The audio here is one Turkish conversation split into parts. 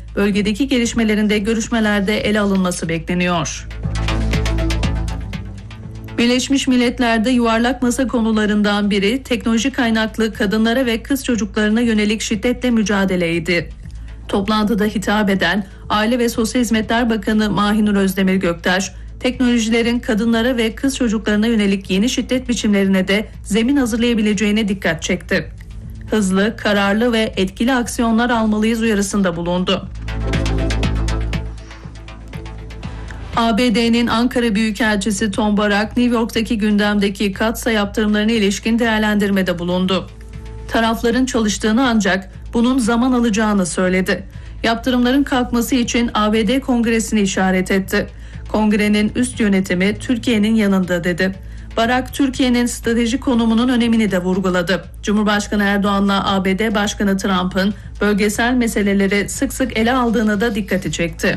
bölgedeki gelişmelerinde görüşmelerde ele alınması bekleniyor. Birleşmiş Milletler'de yuvarlak masa konularından biri teknoloji kaynaklı kadınlara ve kız çocuklarına yönelik şiddetle mücadeleydi. Toplantıda hitap eden Aile ve Sosyal Hizmetler Bakanı Mahinur Özdemir Göktaş, teknolojilerin kadınlara ve kız çocuklarına yönelik yeni şiddet biçimlerine de zemin hazırlayabileceğine dikkat çekti. Hızlı, kararlı ve etkili aksiyonlar almalıyız uyarısında bulundu. ABD'nin Ankara Büyükelçisi Tom Barak, New York'taki gündemdeki katsa yaptırımlarına ilişkin değerlendirmede bulundu. Tarafların çalıştığını ancak bunun zaman alacağını söyledi. Yaptırımların kalkması için ABD Kongresi'ni işaret etti. Kongrenin üst yönetimi Türkiye'nin yanında dedi. Barak, Türkiye'nin stratejik konumunun önemini de vurguladı. Cumhurbaşkanı Erdoğan'la ABD Başkanı Trump'ın bölgesel meseleleri sık sık ele aldığına da dikkati çekti.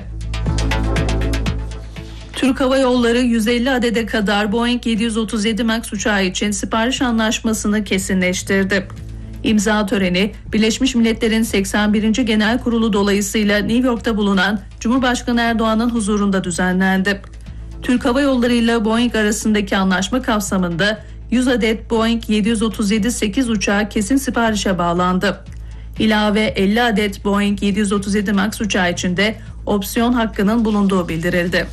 Türk Hava Yolları 150 adede kadar Boeing 737 MAX uçağı için sipariş anlaşmasını kesinleştirdi. İmza töreni Birleşmiş Milletler'in 81. Genel Kurulu dolayısıyla New York'ta bulunan Cumhurbaşkanı Erdoğan'ın huzurunda düzenlendi. Türk Hava Yolları ile Boeing arasındaki anlaşma kapsamında 100 adet Boeing 737-8 uçağı kesin siparişe bağlandı. İlave 50 adet Boeing 737 MAX uçağı için de opsiyon hakkının bulunduğu bildirildi.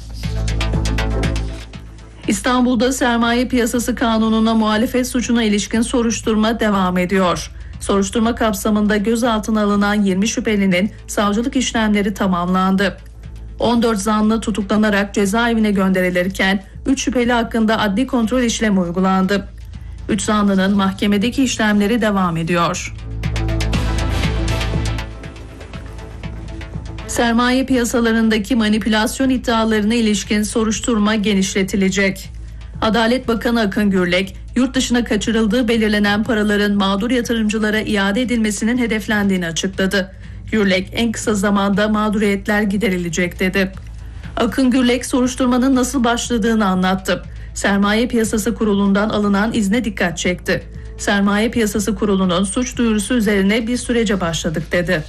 İstanbul'da sermaye piyasası kanununa muhalefet suçuna ilişkin soruşturma devam ediyor. Soruşturma kapsamında gözaltına alınan 20 şüphelinin savcılık işlemleri tamamlandı. 14 zanlı tutuklanarak cezaevine gönderilirken 3 şüpheli hakkında adli kontrol işlemi uygulandı. 3 zanlının mahkemedeki işlemleri devam ediyor. Sermaye piyasalarındaki manipülasyon iddialarına ilişkin soruşturma genişletilecek. Adalet Bakanı Akın Gürlek, yurt dışına kaçırıldığı belirlenen paraların mağdur yatırımcılara iade edilmesinin hedeflendiğini açıkladı. Gürlek, en kısa zamanda mağduriyetler giderilecek dedi. Akın Gürlek, soruşturmanın nasıl başladığını anlattı. Sermaye Piyasası Kurulu'ndan alınan izne dikkat çekti. Sermaye Piyasası Kurulu'nun suç duyurusu üzerine bir sürece başladık dedi.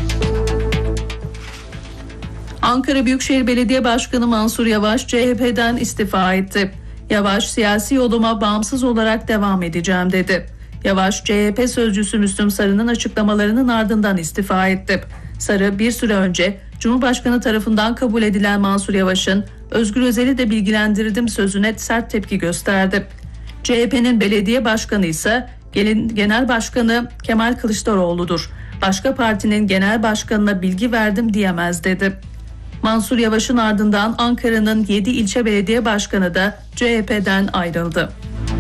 Ankara Büyükşehir Belediye Başkanı Mansur Yavaş CHP'den istifa etti. Yavaş, siyasi yoluma bağımsız olarak devam edeceğim dedi. Yavaş, CHP sözcüsü Müslüm Sarı'nın açıklamalarının ardından istifa etti. Sarı, bir süre önce Cumhurbaşkanı tarafından kabul edilen Mansur Yavaş'ın Özgür Özel'i de bilgilendirdim sözüne sert tepki gösterdi. CHP'nin belediye başkanı ise Genel Başkanı Kemal Kılıçdaroğlu'dur. Başka partinin genel başkanına bilgi verdim diyemez dedi. Mansur Yavaş'ın ardından Ankara'nın 7 ilçe belediye başkanı da CHP'den ayrıldı.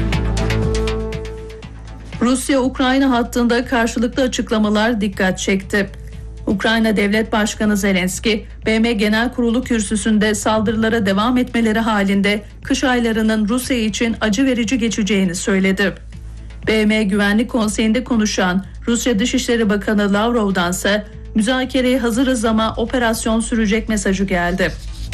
Rusya-Ukrayna hattında karşılıklı açıklamalar dikkat çekti. Ukrayna Devlet Başkanı Zelenski, BM Genel Kurulu kürsüsünde saldırılara devam etmeleri halinde kış aylarının Rusya için acı verici geçeceğini söyledi. BM Güvenlik Konseyi'nde konuşan Rusya Dışişleri Bakanı Lavrov'dansa müzakereye hazırız ama operasyon sürecek mesajı geldi.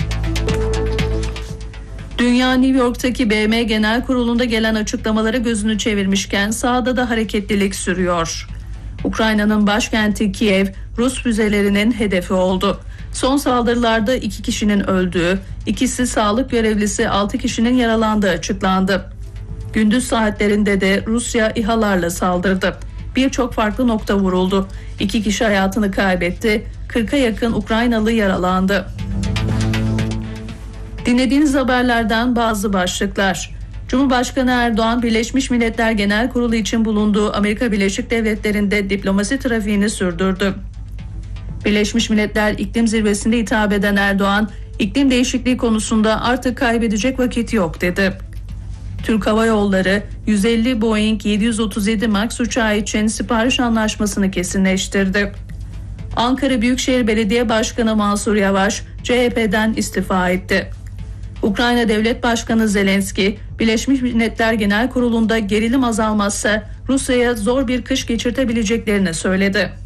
Dünya New York'taki BM Genel Kurulu'nda gelen açıklamalara gözünü çevirmişken sahada da hareketlilik sürüyor. Ukrayna'nın başkenti Kiev, Rus füzelerinin hedefi oldu. Son saldırılarda 2 kişinin öldüğü, ikisi sağlık görevlisi 6 kişinin yaralandığı açıklandı. Gündüz saatlerinde de Rusya İHA'larla saldırdı. Birçok farklı nokta vuruldu. 2 kişi hayatını kaybetti. 40'a yakın Ukraynalı yaralandı. Dinlediğiniz haberlerden bazı başlıklar. Cumhurbaşkanı Erdoğan, Birleşmiş Milletler Genel Kurulu için bulunduğu Amerika Birleşik Devletleri'nde diplomasi trafiğini sürdürdü. Birleşmiş Milletler İklim Zirvesi'nde hitap eden Erdoğan, iklim değişikliği konusunda artık kaybedecek vakit yok dedi. Türk Hava Yolları 150 Boeing 737 MAX uçağı için sipariş anlaşmasını kesinleştirdi. Ankara Büyükşehir Belediye Başkanı Mansur Yavaş CHP'den istifa etti. Ukrayna Devlet Başkanı Zelenski, Birleşmiş Milletler Genel Kurulu'nda gerilim azalmazsa Rusya'ya zor bir kış geçirtebileceklerini söyledi.